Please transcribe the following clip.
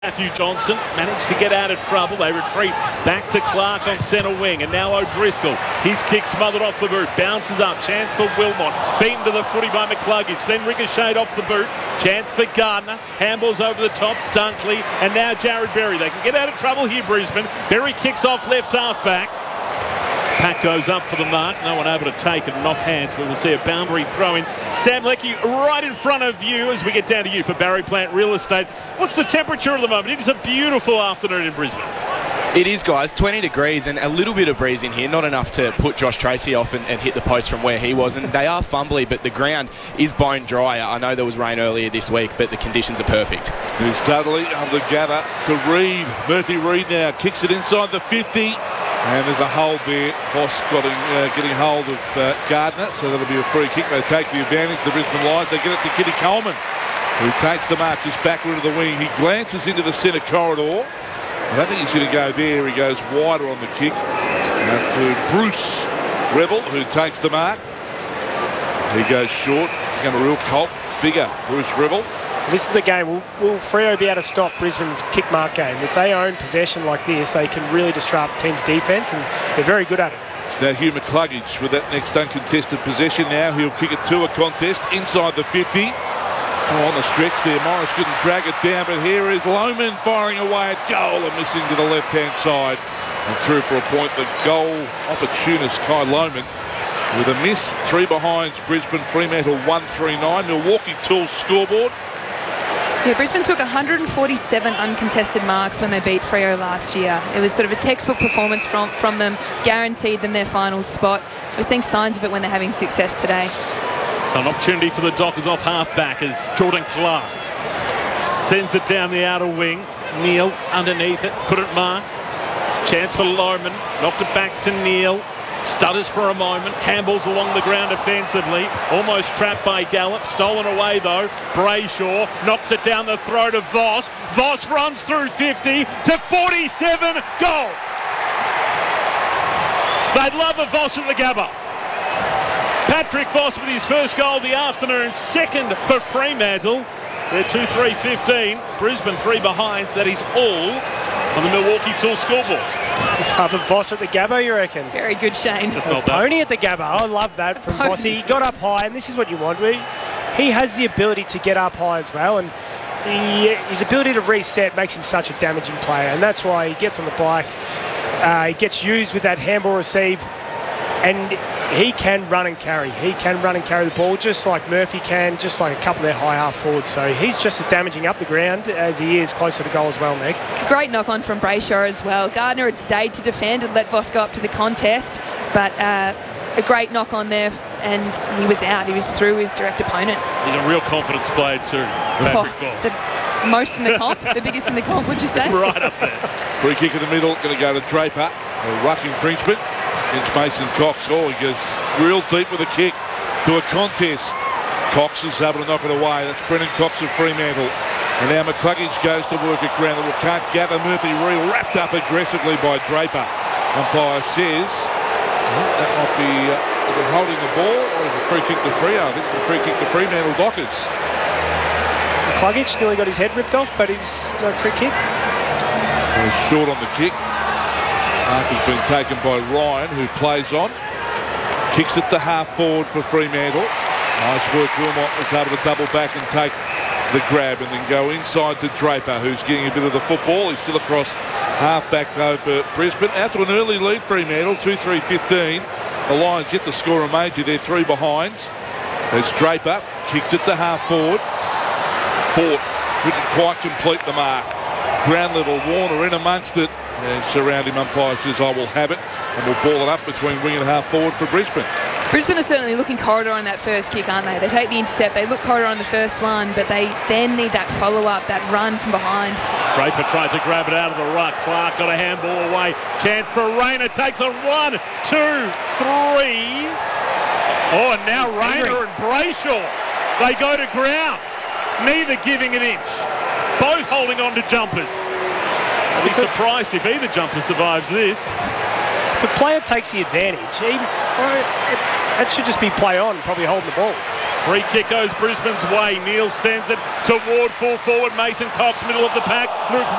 Matthew Johnson managed to get out of trouble. They retreat back to Clark on centre wing, and now O'Driscoll. His kick smothered off the boot, bounces up, chance for Wilmot, beaten to the footy by McCluggage, then ricocheted off the boot, chance for Gardner, handballs over the top, Dunkley, and now Jared Berry. They can get out of trouble here, Brisbane. Berry kicks off left half back. Pack goes up for the mark. No one able to take it, and off hands. We will see a boundary throw in. Sam Leckie right in front of you as we get down to you for Barry Plant Real Estate. What's the temperature at the moment? It is a beautiful afternoon in Brisbane. It is, guys. 20 degrees and a little bit of breeze in here. Not enough to put Josh Tracy off and hit the post from where he was. And they are fumbly, but the ground is bone dry. I know there was rain earlier this week, but the conditions are perfect. Here's Dudley able to gather to Reid. Murphy Reid now kicks it inside the 50. And there's a hold there. Voss getting hold of Gardner, so that'll be a free kick. They take the advantage, the Brisbane Lions. They get it to Kitty Coleman, who takes the mark just backward of the wing. He glances into the centre corridor. I don't think he's going to go there. He goes wider on the kick. Out to Bruce Revel, who takes the mark. He goes short. Become a real cult figure, Bruce Revel. This is a game. Will Freo be able to stop Brisbane's kick mark game? If they own possession like this, they can really disrupt teams' defence, and they're very good at it. Now Hugh McCluggage with that next uncontested possession now. He'll kick it to a contest inside the 50. On the stretch there, Morris couldn't drag it down, but here is Lohman firing away at goal and missing to the left-hand side. And through for a point, the goal opportunist, Kai Lohman, with a miss. 3 behinds, Brisbane, Fremantle 139. Milwaukee Tools scoreboard. Yeah, Brisbane took 147 uncontested marks when they beat Freo last year. It was sort of a textbook performance from them, guaranteed them their final spot. We're seeing signs of it when they're having success today. So an opportunity for the Dockers off half-back as Jordan Clark sends it down the outer wing. Neal underneath it, couldn't mark. Chance for Lohman, knocked it back to Neal. Stutters for a moment, handballs along the ground offensively, almost trapped by Gallup, stolen away though. Brayshaw knocks it down the throat of Voss. Voss runs through 50 to 47, goal! They'd love a Voss at the Gabba. Patrick Voss with his first goal of the afternoon, second for Fremantle. They're 2-3-15, Brisbane 3 behinds. That is all on the Milwaukee Tools scoreboard. Love a Voss at the Gabba, you reckon? Very good, Shane. Just not bad. Pony at the Gabba. I love that from Voss. He got up high, and this is what you want. He has the ability to get up high as well, and his ability to reset makes him such a damaging player, and that's why he gets on the bike. He gets used with that handball receive, and he can run and carry. He can run and carry the ball just like Murphy can, just like a couple of their high half forwards. So he's just as damaging up the ground as he is closer to goal as well, Meg. Great knock on from Brayshaw as well. Gardner had stayed to defend and let Voss go up to the contest, but a great knock on there, and he was out. He was through his direct opponent. He's a real confidence player too, Patrick Voss. The most in the comp, the biggest in the comp, would you say? Right up there. Free kick in the middle, going to go to Draper. A ruck infringement against Mason Cox. Oh, he goes real deep with a kick to a contest. Cox is able to knock it away. That's Brendan Cox of Fremantle. And now McCluggage goes to work at ground level. Can't gather. Murphy Reid wrapped up aggressively by Draper. Umpire says that might be either holding the ball or is a free kick to Freo. I think it's a free kick to Fremantle Dockers. McCluggage nearly got his head ripped off, but he's no free kick. He's short on the kick. Mark has been taken by Ryan, who plays on. Kicks it to half forward for Fremantle. Nice work. Wilmot was able to double back and take the grab and then go inside to Draper, who's getting a bit of the football. He's still across half back though for Brisbane. Out to an early lead, Fremantle, 2-3-15. The Lions yet to score a major. They're 3 behinds. There's Draper, kicks it to half forward. Fort couldn't quite complete the mark. Ground level, Warner in amongst it. And surrounding umpire says, I will have it. And we'll ball it up between wing and half forward for Brisbane. Brisbane are certainly looking corridor on that first kick, aren't they? They take the intercept, they look corridor on the first one, but they then need that follow-up, that run from behind. Draper tried to grab it out of the ruck. Clark got a handball away. Chance for Rayner. Takes a 1, 2, 3. Oh, and now Rayner and Brayshaw. They go to ground. Neither giving an inch. Both holding on to jumpers. I'll be surprised if either jumper survives this. If a player takes the advantage, that should just be play on, probably holding the ball. Free kick goes Brisbane's way. Neal sends it toward full forward. Mason Cox, middle of the pack. Luke